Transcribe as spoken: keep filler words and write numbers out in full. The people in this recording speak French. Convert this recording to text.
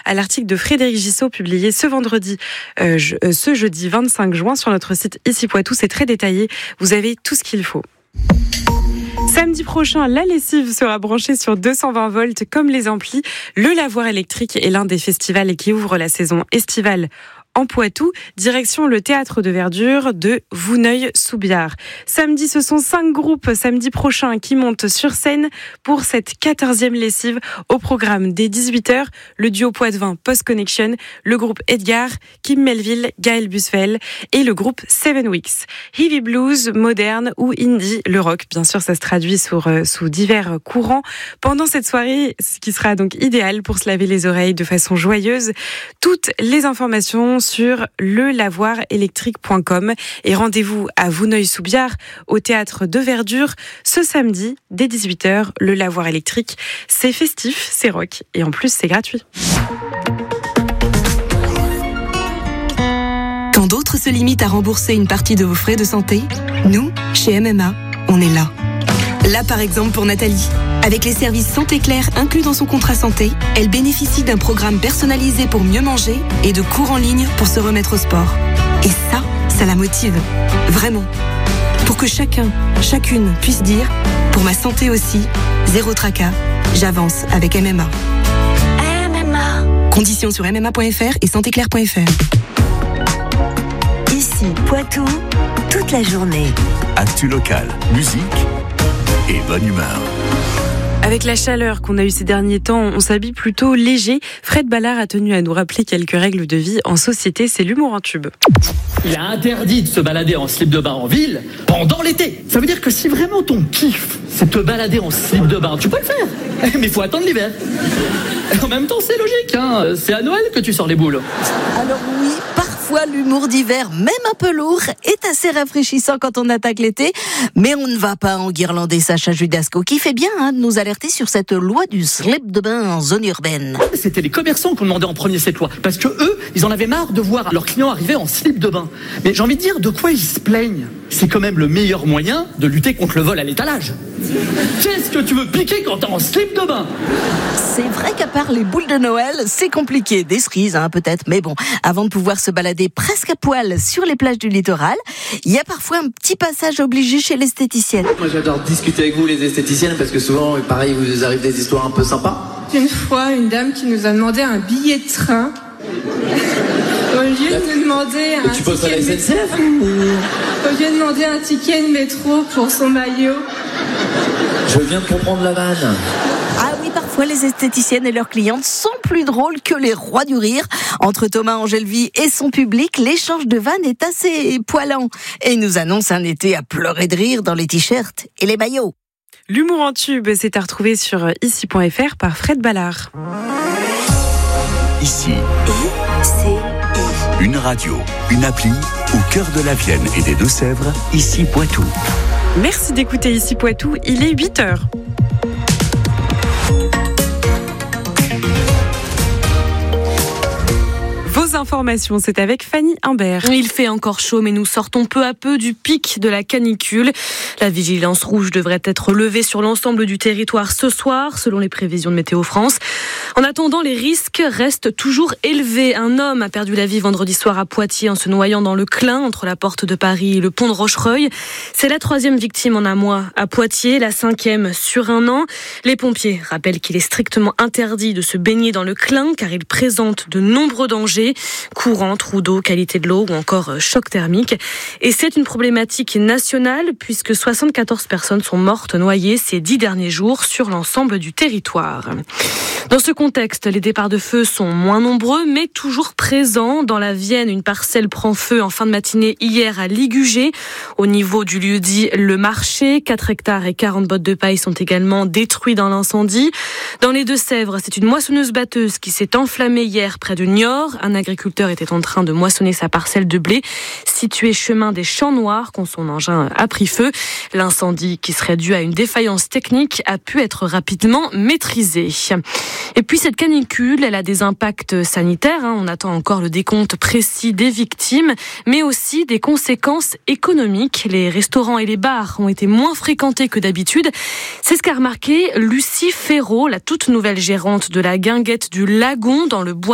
à l'article de Frédéric Gissot publié ce vendredi, euh, je, euh, ce jeudi vingt-cinq juin sur notre site Ici Poitou. C'est très détaillé. Vous avez tout ce qu'il faut. Samedi prochain, la lessive sera branchée sur deux cent vingt volts comme les amplis. Le lavoir électrique est l'un des festivals qui ouvre la saison estivale en Poitou, direction le théâtre de verdure de Vouneuil-sous-Biard. Samedi, ce sont cinq groupes samedi prochain qui montent sur scène pour cette quatorzième lessive. Au programme dès dix-huit heures, le duo Poitevin Post Connection, le groupe Edgar, Kim Melville, Gaël Busfel et le groupe Seven Weeks. Heavy blues, moderne ou indie, le rock, bien sûr, ça se traduit sur, euh, sous divers courants. Pendant cette soirée, ce qui sera donc idéal pour se laver les oreilles de façon joyeuse. Toutes les informations sur le lavoir électrique point com et rendez-vous à Vouneuil-sous-Biard au théâtre de verdure ce samedi dès dix-huit heures. Le lavoir électrique, c'est festif, c'est rock et en plus c'est gratuit. Quand d'autres se limitent à rembourser une partie de vos frais de santé, nous, chez M M A, on est là. Là par exemple pour Nathalie. Avec les services Santé Claire inclus dans son contrat santé, elle bénéficie d'un programme personnalisé pour mieux manger et de cours en ligne pour se remettre au sport. Et ça, ça la motive. Vraiment. Pour que chacun, chacune puisse dire « Pour ma santé aussi, zéro tracas, j'avance avec M M A ». M M A. Conditions sur m m a point f r et santé claire point f r. Ici Poitou, toute la journée. Actu locale, musique et bonne humeur. Avec la chaleur qu'on a eue ces derniers temps, on s'habille plutôt léger. Fred Ballard a tenu à nous rappeler quelques règles de vie en société. C'est l'humour en tube. Il est interdit de se balader en slip de bain en ville pendant l'été. Ça veut dire que si vraiment ton kiff, c'est te balader en slip de bain, tu peux le faire. Mais il faut attendre l'hiver. En même temps, c'est logique, hein. C'est à Noël que tu sors les boules. Alors oui, parfois l'humour d'hiver, même un peu lourd, est assez rafraîchissant quand on attaque l'été. Mais on ne va pas enguirlander Sacha Judasco, qui fait bien hein, de nous alerter sur cette loi du slip de bain en zone urbaine. C'était les commerçants qu'on demandait en premier cette loi. Parce que eux, ils en avaient marre de voir leurs clients arriver en slip de bain. Mais j'ai envie de dire, de quoi ils se plaignent ? C'est quand même le meilleur moyen de lutter contre le vol à l'étalage. Qu'est-ce que tu veux piquer quand t'es en slip de bain ? C'est vrai qu'à part les boules de Noël, c'est compliqué. Des cerises, hein, peut-être. Mais bon, avant de pouvoir se balader presque à poil sur les plages du littoral, il y a parfois un petit passage obligé chez l'esthéticienne. Moi, j'adore discuter avec vous, les esthéticiennes, parce que souvent, pareil, vous arrive des histoires un peu sympas. Une fois, une dame qui nous a demandé un billet de train. Au lieu de nous demander un tu poses à la ticket S N C F de métro, au lieu de demander un ticket de métro pour son maillot. Je viens de comprendre la vanne. Ah oui, parfois les esthéticiennes et leurs clientes sont plus drôles que les rois du rire. Entre Thomas Angelvy et son public, l'échange de vannes est assez poilant et nous annonce un été à pleurer de rire dans les t-shirts et les maillots. L'humour en tube, c'est à retrouver sur ici point f r par Fred Ballard. Ici, I-C-I. une radio, une appli au cœur de la Vienne et des Deux-Sèvres, Ici Poitou. Merci d'écouter Ici Poitou, il est huit heures. Vos informations, c'est avec Fanny Imbert. Il fait encore chaud, mais nous sortons peu à peu du pic de la canicule. La vigilance rouge devrait être levée sur l'ensemble du territoire ce soir, selon les prévisions de Météo France. En attendant, les risques restent toujours élevés. Un homme a perdu la vie vendredi soir à Poitiers en se noyant dans le Clin, entre la porte de Paris et le pont de Rochereuil. C'est la troisième victime en un mois à Poitiers, la cinquième sur un an. Les pompiers rappellent qu'il est strictement interdit de se baigner dans le Clin, car il présente de nombreux dangers. Courant, trous d'eau, qualité de l'eau ou encore choc thermique. Et c'est une problématique nationale puisque soixante-quatorze personnes sont mortes noyées ces dix derniers jours sur l'ensemble du territoire. Dans ce contexte, les départs de feu sont moins nombreux mais toujours présents. Dans la Vienne, une parcelle prend feu en fin de matinée hier à Ligugé. Au niveau du lieu-dit Le Marché, quatre hectares et quarante bottes de paille sont également détruits dans l'incendie. Dans les Deux-Sèvres, c'est une moissonneuse-batteuse qui s'est enflammée hier près de Niort. Un agriculteur était en train de moissonner sa parcelle de blé située chemin des Champs Noirs quand son engin a pris feu. L'incendie, qui serait dû à une défaillance technique, a pu être rapidement maîtrisé. Et puis cette canicule, elle a des impacts sanitaires. On attend encore le décompte précis des victimes, mais aussi des conséquences économiques. Les restaurants et les bars ont été moins fréquentés que d'habitude. C'est ce qu'a remarqué Lucie Ferraud, la toute nouvelle gérante de la Guinguette du Lagon dans le bois